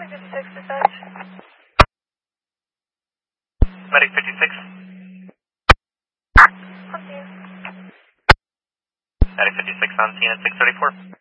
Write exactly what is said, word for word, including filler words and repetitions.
Medic fifty-six dispatch. Medic fifty-six. On scene. Medic fifty-six on scene at six thirty-four.